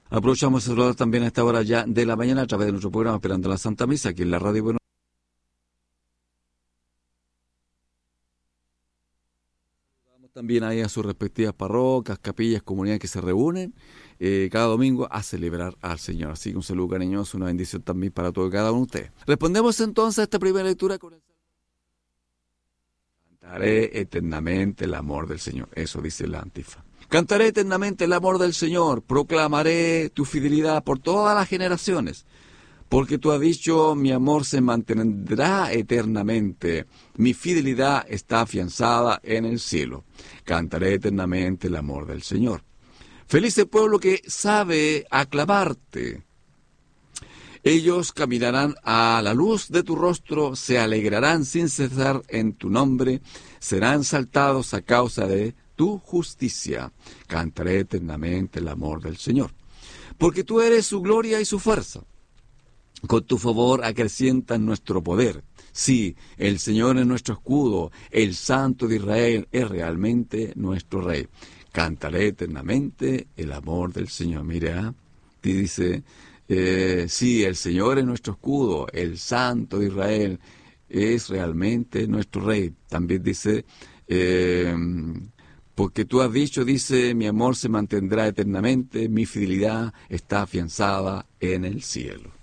Aprovechamos a saludar también a esta hora ya de la mañana a través de nuestro programa Esperando la Santa Misa, aquí en la Radio Bueno. Saludamos también ahí a sus respectivas parroquias, capillas, comunidades que se reúnen cada domingo a celebrar al Señor. Así que un saludo cariñoso, una bendición también para todos y cada uno de ustedes. Respondemos entonces a esta primera lectura con el Cantaré eternamente el amor del Señor. Eso dice la antifa. Cantaré eternamente el amor del Señor, proclamaré tu fidelidad por todas las generaciones, porque tú has dicho, mi amor se mantendrá eternamente, mi fidelidad está afianzada en el cielo. Cantaré eternamente el amor del Señor. Feliz el pueblo que sabe aclamarte. Ellos caminarán a la luz de tu rostro, se alegrarán sin cesar en tu nombre, serán exaltados a causa de tu justicia. Cantaré eternamente el amor del Señor. Porque tú eres su gloria y su fuerza. Con tu favor acrecientan nuestro poder. Sí, el Señor es nuestro escudo, el Santo de Israel es realmente nuestro Rey. Cantaré eternamente el amor del Señor. Mira, te dice, sí, el Señor es nuestro escudo, el Santo de Israel es realmente nuestro Rey. También dice, porque tú has dicho, dice, mi amor se mantendrá eternamente, mi fidelidad está afianzada en el cielo.